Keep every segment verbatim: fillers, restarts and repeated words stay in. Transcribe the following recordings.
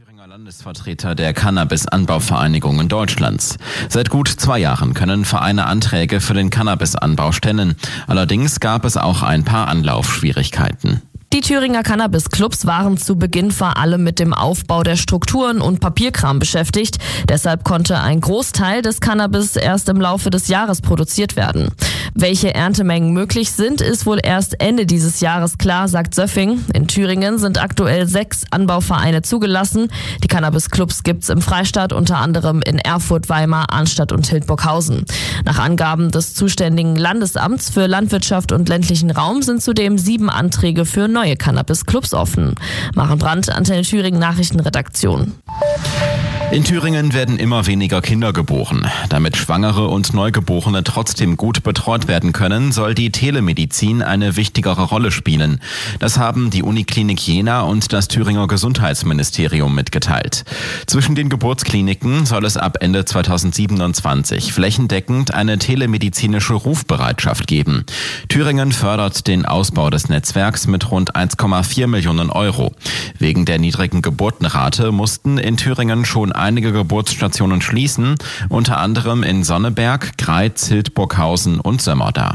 Thüringer Landesvertreter der Cannabis-Anbauvereinigungen Deutschlands. Seit gut zwei Jahren können Vereine Anträge für den Cannabis-Anbau stellen. Allerdings gab es auch ein paar Anlaufschwierigkeiten. Die Thüringer Cannabis-Clubs waren zu Beginn vor allem mit dem Aufbau der Strukturen und Papierkram beschäftigt. Deshalb konnte ein Großteil des Cannabis erst im Laufe des Jahres produziert werden. Welche Erntemengen möglich sind, ist wohl erst Ende dieses Jahres klar, sagt Söffing. In Thüringen sind aktuell sechs Anbauvereine zugelassen. Die Cannabis-Clubs gibt's im Freistaat unter anderem in Erfurt, Weimar, Arnstadt und Hildburghausen. Nach Angaben des zuständigen Landesamts für Landwirtschaft und ländlichen Raum sind zudem sieben Anträge für neue neue Cannabis-Clubs offen. Maren Brandt, Antenne Thüringen Nachrichtenredaktion. In Thüringen werden immer weniger Kinder geboren. Damit Schwangere und Neugeborene trotzdem gut betreut werden können, soll die Telemedizin eine wichtigere Rolle spielen. Das haben die Uniklinik Jena und das Thüringer Gesundheitsministerium mitgeteilt. Zwischen den Geburtskliniken soll es ab Ende zweitausendsiebenundzwanzig flächendeckend eine telemedizinische Rufbereitschaft geben. Thüringen fördert den Ausbau des Netzwerks mit rund eins Komma vier Millionen Euro. Wegen der niedrigen Geburtenrate mussten in Thüringen schon einige Geburtsstationen schließen, unter anderem in Sonneberg, Greiz, Hildburghausen und Sömmerda.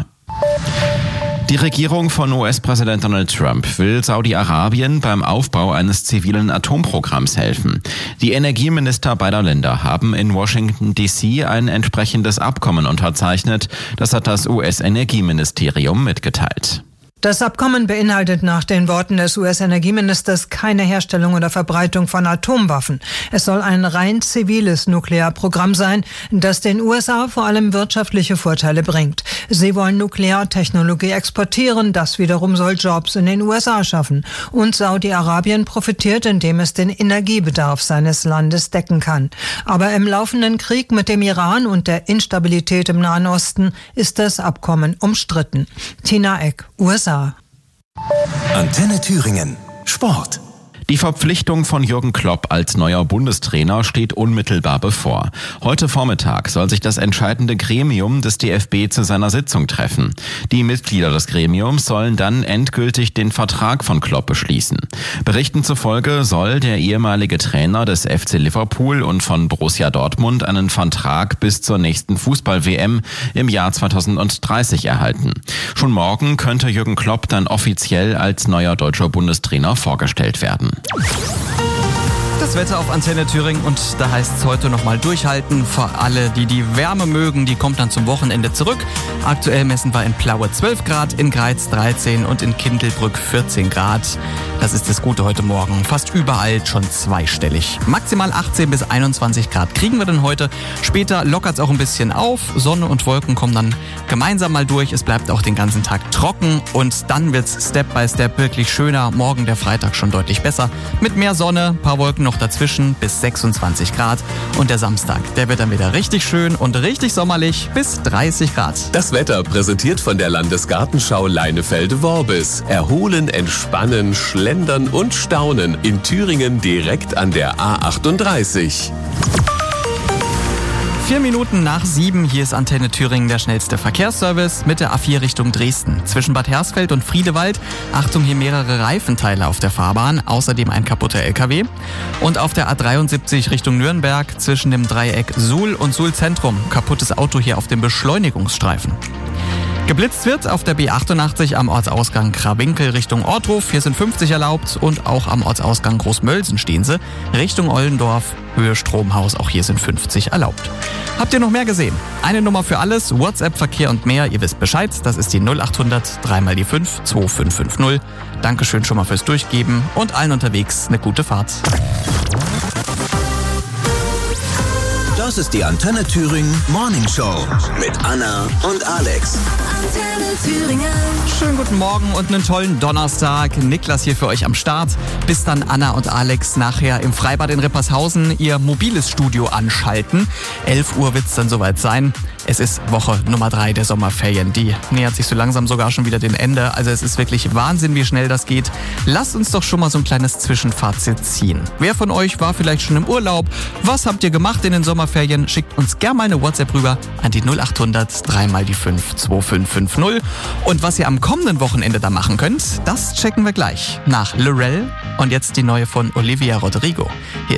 Die Regierung von U S-Präsident Donald Trump will Saudi-Arabien beim Aufbau eines zivilen Atomprogramms helfen. Die Energieminister beider Länder haben in Washington D C ein entsprechendes Abkommen unterzeichnet. Das hat das U S-Energieministerium mitgeteilt. Das Abkommen beinhaltet nach den Worten des U S-Energieministers keine Herstellung oder Verbreitung von Atomwaffen. Es soll ein rein ziviles Nuklearprogramm sein, das den U S A vor allem wirtschaftliche Vorteile bringt. Sie wollen Nukleartechnologie exportieren, das wiederum soll Jobs in den U S A schaffen. Und Saudi-Arabien profitiert, indem es den Energiebedarf seines Landes decken kann. Aber im laufenden Krieg mit dem Iran und der Instabilität im Nahen Osten ist das Abkommen umstritten. Tina Eck, U S A. Antenne Thüringen. Sport. Die Verpflichtung von Jürgen Klopp als neuer Bundestrainer steht unmittelbar bevor. Heute Vormittag soll sich das entscheidende Gremium des D F B zu seiner Sitzung treffen. Die Mitglieder des Gremiums sollen dann endgültig den Vertrag von Klopp beschließen. Berichten zufolge soll der ehemalige Trainer des F C Liverpool und von Borussia Dortmund einen Vertrag bis zur nächsten Fußball-W M im Jahr zweitausenddreißig erhalten. Schon morgen könnte Jürgen Klopp dann offiziell als neuer deutscher Bundestrainer vorgestellt werden. Das Wetter auf Antenne Thüringen und da heißt es heute nochmal durchhalten. Für alle, die die Wärme mögen, die kommt dann zum Wochenende zurück. Aktuell messen wir in Plaue zwölf Grad, in Greiz dreizehn und in Kindelbrück vierzehn Grad. Das ist das Gute heute Morgen. Fast überall schon zweistellig. Maximal achtzehn bis einundzwanzig Grad kriegen wir denn heute. Später lockert es auch ein bisschen auf. Sonne und Wolken kommen dann gemeinsam mal durch. Es bleibt auch den ganzen Tag trocken und dann wird es Step by Step wirklich schöner. Morgen der Freitag schon deutlich besser. Mit mehr Sonne, ein paar Wolken noch dazwischen bis sechsundzwanzig Grad. Und der Samstag, der wird dann wieder richtig schön und richtig sommerlich bis dreißig Grad. Das Wetter präsentiert von der Landesgartenschau Leinefelde-Worbis. Erholen, entspannen, schlendern und staunen. In Thüringen direkt an der A achtunddreißig. Vier Minuten nach sieben, hier ist Antenne Thüringen der schnellste Verkehrsservice mit der A vier Richtung Dresden. Zwischen Bad Hersfeld und Friedewald, Achtung, hier mehrere Reifenteile auf der Fahrbahn, außerdem ein kaputter L K W. Und auf der A dreiundsiebzig Richtung Nürnberg, zwischen dem Dreieck Suhl und Suhl Zentrum, kaputtes Auto hier auf dem Beschleunigungsstreifen. Geblitzt wird auf der B achtundachtzig am Ortsausgang Krawinkel Richtung Ortruf. Hier sind fünfzig erlaubt und auch am Ortsausgang Großmölsen stehen sie. Richtung Ollendorf, Höhe Stromhaus, auch hier sind fünfzig erlaubt. Habt ihr noch mehr gesehen? Eine Nummer für alles, WhatsApp, Verkehr und mehr. Ihr wisst Bescheid, das ist die null achthundert drei mal die fünf zwei fünf fünf null. Dankeschön schon mal fürs Durchgeben und allen unterwegs eine gute Fahrt. Das ist die Antenne Thüringen Morning Show mit Anna und Alex. Antenne Thüringen. Schönen guten Morgen und einen tollen Donnerstag. Niklas hier für euch am Start. Bis dann Anna und Alex nachher im Freibad in Rippershausen ihr mobiles Studio anschalten. elf Uhr wird es dann soweit sein. Es ist Woche Nummer drei der Sommerferien. Die nähert sich so langsam sogar schon wieder dem Ende. Also es ist wirklich Wahnsinn, wie schnell das geht. Lasst uns doch schon mal so ein kleines Zwischenfazit ziehen. Wer von euch war vielleicht schon im Urlaub? Was habt ihr gemacht in den Sommerferien? Schickt uns gerne mal eine WhatsApp rüber an die null achthundert drei mal die fünf zwei fünf fünf null. Und was ihr am kommenden Wochenende da machen könnt, das checken wir gleich. Nach Lorel und jetzt die neue von Olivia Rodrigo. Hier